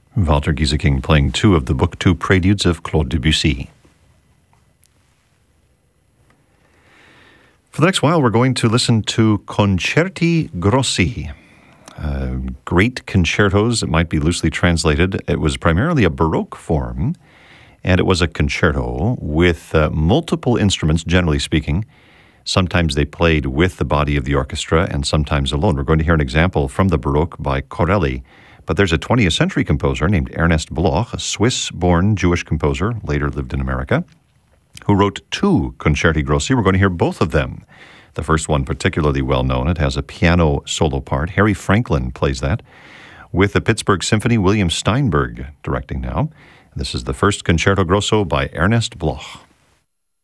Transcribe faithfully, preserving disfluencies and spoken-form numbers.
Walter Gieseking playing two of the Book Two Preludes of Claude Debussy. For the next while, we're going to listen to Concerti Grossi, uh, great concertos. It might be loosely translated. It was primarily a Baroque form, and it was a concerto with uh, multiple instruments, generally speaking. Sometimes they played with the body of the orchestra and sometimes alone. We're going to hear an example from the Baroque by Corelli. But there's a twentieth century composer named Ernest Bloch, a Swiss-born Jewish composer, later lived in America, who wrote two Concerti Grossi. We're going to hear both of them. The first one particularly well known. It has a piano solo part. Harry Franklin plays that. With the Pittsburgh Symphony, William Steinberg directing now. This is the first Concerto Grosso by Ernest Bloch.